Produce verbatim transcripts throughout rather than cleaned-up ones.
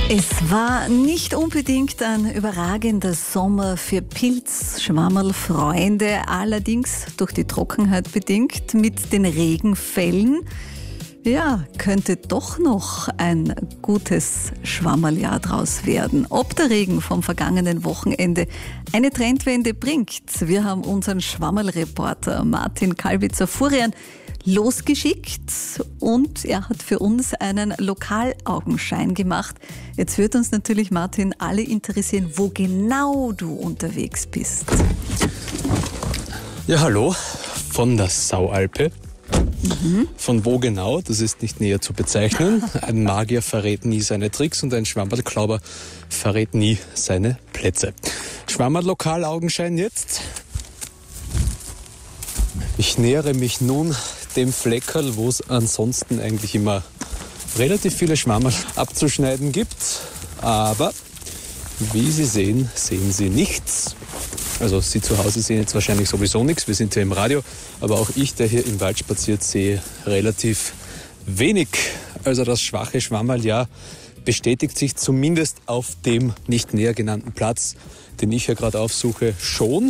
Es war nicht unbedingt ein überragender Sommer für Pilz-Schwammerl-Freunde, allerdings durch die Trockenheit bedingt mit den Regenfällen. Ja, könnte doch noch ein gutes Schwammerljahr draus werden. Ob der Regen vom vergangenen Wochenende eine Trendwende bringt, wir haben unseren Schwammerl-Reporter Martin Kalbitzer-Furian losgeschickt und er hat für uns einen Lokalaugenschein gemacht. Jetzt wird uns natürlich, Martin, alle interessieren, wo genau du unterwegs bist. Ja, hallo, von der Saualpe. Mhm. Von wo genau, das ist nicht näher zu bezeichnen. Ein Magier verrät nie seine Tricks und ein Schwammerlklauber verrät nie seine Plätze. Schwammerl-Lokalaugenschein jetzt. Ich nähere mich nun dem Fleckerl, wo es ansonsten eigentlich immer relativ viele Schwammerl abzuschneiden gibt. Aber wie Sie sehen, sehen Sie nichts. Also Sie zu Hause sehen jetzt wahrscheinlich sowieso nichts, wir sind ja im Radio. Aber auch ich, der hier im Wald spaziert, sehe relativ wenig. Also das schwache Schwammerljahr bestätigt sich zumindest auf dem nicht näher genannten Platz, den ich hier gerade aufsuche, schon.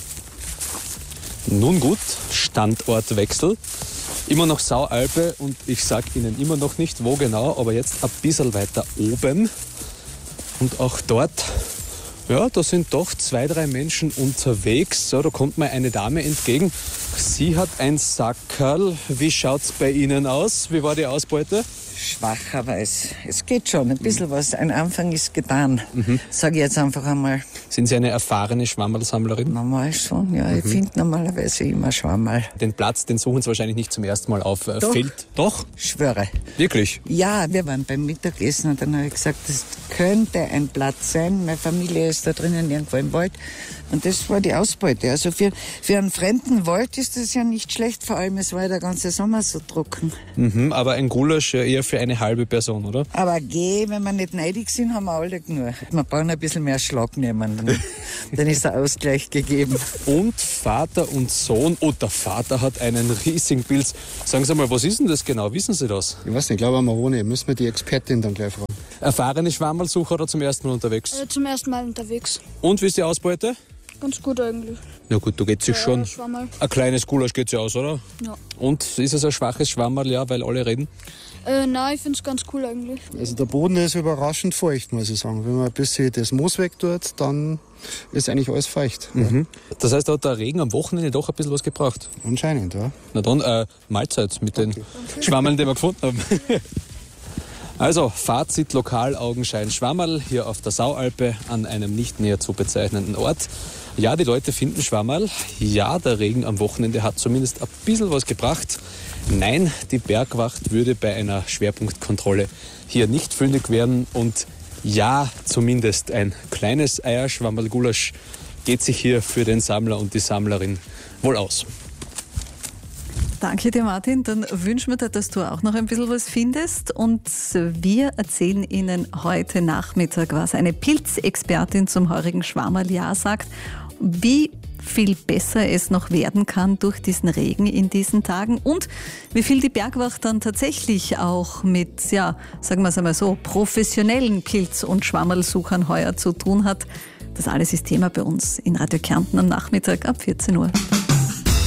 Nun gut, Standortwechsel. Immer noch Saualpe und ich sage Ihnen immer noch nicht, wo genau, aber jetzt ein bisschen weiter oben. Und auch dort, ja, da sind doch zwei, drei Menschen unterwegs. So, da kommt mir eine Dame entgegen. Sie hat ein Sackerl. Wie schaut's bei Ihnen aus? Wie war die Ausbeute? Schwach, aber es, es geht schon. Ein bisschen was. Ein Anfang ist getan. Mhm. Sage ich jetzt einfach einmal. Sind Sie eine erfahrene Schwammerlsammlerin? Normal schon, ja. Mhm. Ich finde normalerweise immer Schwammerl. Den Platz, den suchen Sie wahrscheinlich nicht zum ersten Mal auf. Doch. Fehlt? Doch? Schwöre. Wirklich? Ja, wir waren beim Mittagessen und dann habe ich gesagt, das könnte ein Platz sein. Meine Familie ist da drinnen irgendwo im Wald. Und das war die Ausbeute. Also für, für einen fremden Wald ist das ja nicht schlecht. Vor allem, es war ja der ganze Sommer so trocken. Mhm, aber ein Gulasch ja eher für eine halbe Person, oder? Aber geh, wenn wir nicht neidig sind, haben wir alle genug. Wir brauchen ein bisschen mehr Schlag nehmen. Dann, dann ist der Ausgleich gegeben. Und Vater und Sohn. Oh, der Vater hat einen riesigen Pilz. Sagen Sie mal, was ist denn das genau? Wissen Sie das? Ich weiß nicht, ich glaube Amarone. Müssen wir die Expertin dann gleich fragen. Erfahrene Schwammerlsucher oder zum ersten Mal unterwegs? Äh, zum ersten Mal unterwegs. Und wie ist die Ausbeute? Ganz gut eigentlich. Na gut, da geht sich ja, schon. Schwammerl. Ein kleines Gulasch geht ja aus, oder? Ja. Und ist es ein schwaches Schwammerl, ja, weil alle reden? Äh, nein, ich finde es ganz cool eigentlich. Also der Boden ist überraschend feucht, muss ich sagen. Wenn man ein bisschen das Moos weg tut, dann ist eigentlich alles feucht. Mhm. Das heißt, da hat der Regen am Wochenende doch ein bisschen was gebracht? Anscheinend, ja. Na dann, äh, Mahlzeit mit okay. den Schwammerln, die wir gefunden haben. Also, Fazit, Lokalaugenschein Schwammerl hier auf der Saualpe an einem nicht näher zu bezeichnenden Ort. Ja, die Leute finden Schwammerl. Ja, der Regen am Wochenende hat zumindest ein bisschen was gebracht. Nein, die Bergwacht würde bei einer Schwerpunktkontrolle hier nicht fündig werden. Und ja, zumindest ein kleines Eierschwammerl-Gulasch geht sich hier für den Sammler und die Sammlerin wohl aus. Danke dir, Martin. Dann wünschen wir dir, dass du auch noch ein bisschen was findest. Und wir erzählen Ihnen heute Nachmittag, was eine Pilzexpertin zum heurigen Schwammerljahr sagt, wie viel besser es noch werden kann durch diesen Regen in diesen Tagen und wie viel die Bergwacht dann tatsächlich auch mit, ja, sagen wir es einmal so, professionellen Pilz- und Schwammerlsuchern heuer zu tun hat. Das alles ist Thema bei uns in Radio Kärnten am Nachmittag ab vierzehn Uhr.